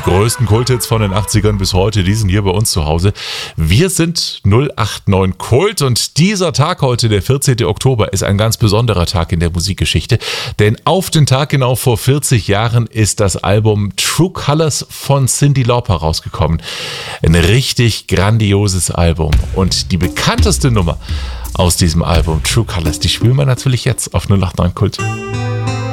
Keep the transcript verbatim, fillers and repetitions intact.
größten Kulthits von den achtzigern bis heute, die sind hier bei uns zu Hause. Wir sind null acht neun Kult und dieser Tag heute, der vierzehnten Oktober, ist ein ganz besonderer Tag in der Musikgeschichte. Denn auf den Tag genau vor vierzig Jahren ist das Album True Colors von Cyndi Lauper rausgekommen. Ein richtig grandioses Album. Und die bekannteste Nummer aus diesem Album, True Colors, die spielen wir natürlich jetzt auf null acht neun Kult.